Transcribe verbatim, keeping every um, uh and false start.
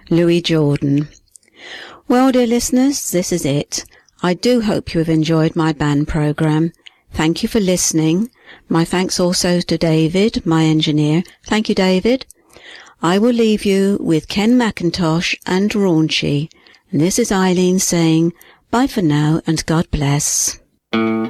Louis Jordan. Well, dear listeners, this is it. I do hope you have enjoyed my band program. Thank you for listening. My thanks also to David, my engineer. Thank you, David. I will leave you with Ken McIntosh and Raunchy. And this is Eileen saying bye for now and God bless.